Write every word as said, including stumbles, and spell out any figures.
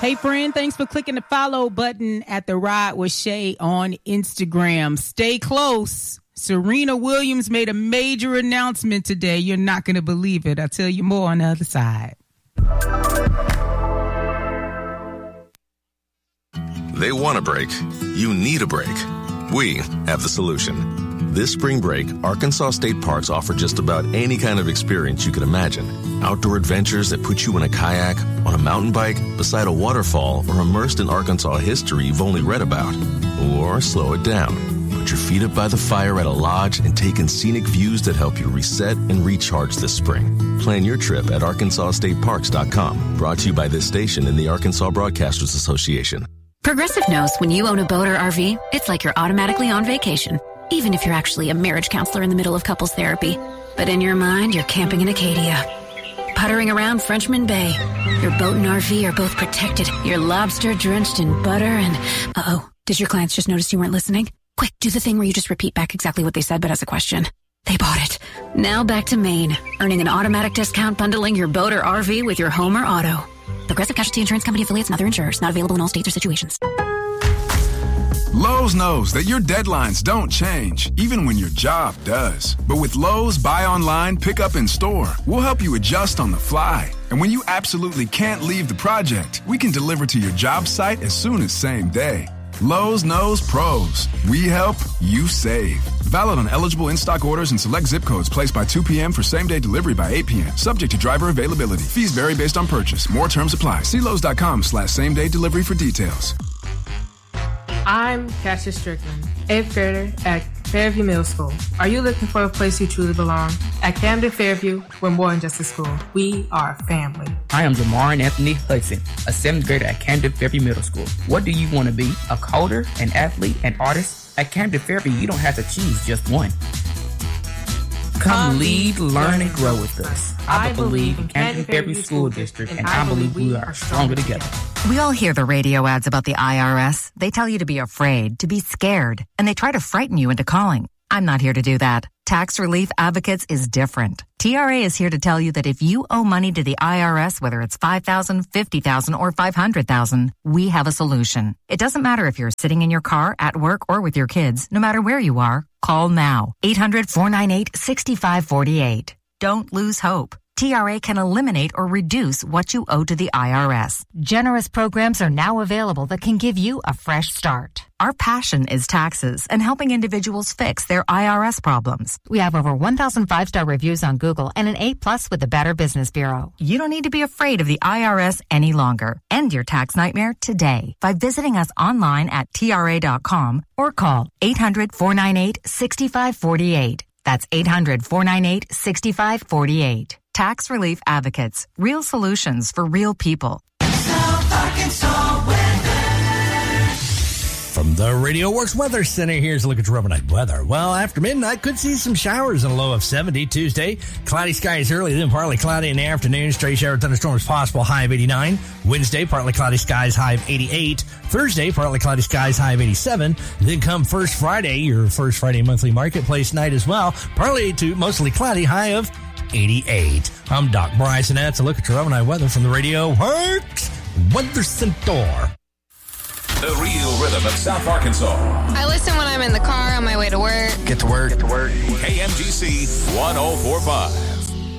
Hey, friend, thanks for clicking the follow button at The Ride with Shay on Instagram. Stay close. Serena Williams made a major announcement today. You're not going to believe it. I'll tell you more on the other side. They want a break. You need a break. We have the solution. This spring break, Arkansas State Parks offer just about any kind of experience you could imagine. Outdoor adventures that put you in a kayak, on a mountain bike, beside a waterfall, or immersed in Arkansas history you've only read about. Or slow it down. Put your feet up by the fire at a lodge and take in scenic views that help you reset and recharge this spring. Plan your trip at arkansas state parks dot com. Brought to you by this station and the Arkansas Broadcasters Association. Progressive knows when you own a boat or R V, it's like you're automatically on vacation, even if you're actually a marriage counselor in the middle of couples therapy. But in your mind, you're camping in Acadia, puttering around Frenchman Bay. Your boat and R V are both protected. You're lobster drenched in butter and... Uh-oh, did your clients just notice you weren't listening? Quick, do the thing where you just repeat back exactly what they said, but as a question. They bought it. Now back to Maine, earning an automatic discount bundling your boat or R V with your home or auto. Progressive Casualty Insurance Company affiliates and other insurers. Not available in all states or situations. Lowe's knows that your deadlines don't change, even when your job does. But with Lowe's Buy Online, Pick Up in Store, we'll help you adjust on the fly. And when you absolutely can't leave the project, we can deliver to your job site as soon as same day. Lowe's knows pros. We help, you save. Valid on eligible in-stock orders and select zip codes placed by two p.m. for same-day delivery by eight p.m. Subject to driver availability. Fees vary based on purchase. More terms apply. See Lowe's.com slash same-day delivery for details. I'm Cassius Strickland, eighth grader at Fairview Middle School. Are you looking for a place you truly belong? At Camden Fairview, we're more than just a school. We are family. I am Jamar Anthony Hudson, a seventh grader at Camden Fairview Middle School. What do you want to be? A coder, an athlete, an artist? At Camden Fairview, you don't have to choose just one. Come lead, learn, and grow with us. I believe in Camden Fairview School District, and I believe we are stronger together. We all hear the radio ads about the I R S. They tell you to be afraid, to be scared, and they try to frighten you into calling. I'm not here to do that. Tax Relief Advocates is different. T R A is here to tell you that if you owe money to the I R S, whether it's five thousand dollars, fifty thousand dollars, or five hundred thousand dollars, we have a solution. It doesn't matter if you're sitting in your car, at work, or with your kids. No matter where you are, call now. eight hundred, four nine eight, six five four eight. Don't lose hope. T R A can eliminate or reduce what you owe to the I R S. Generous programs are now available that can give you a fresh start. Our passion is taxes and helping individuals fix their I R S problems. We have over one thousand five-star reviews on Google and an A plus with the Better Business Bureau. You don't need to be afraid of the I R S any longer. End your tax nightmare today by visiting us online at T R A dot com or call eight hundred, four nine eight, six five four eight. That's eight hundred, four nine eight, six five four eight. Tax Relief Advocates. Real solutions for real people. South Arkansas weather. From the Radio Works Weather Center, here's a look at your overnight weather. Well, after midnight, could see some showers and a low of seventy. Tuesday, cloudy skies early, then partly cloudy in the afternoon. Stray shower thunderstorms possible, high of eighty-nine. Wednesday, partly cloudy skies, high of eighty-eight. Thursday, partly cloudy skies, high of eighty-seven. Then come first Friday, your first Friday monthly marketplace night as well. Partly to mostly cloudy, high of eighty-eight. I'm Doc Bryce, and that's a look at your overnight weather from the Radio Works Weather Center. The real rhythm of South Arkansas. I listen when I'm in the car on my way to work. Get to work. Get to work. K M G C one oh four point five.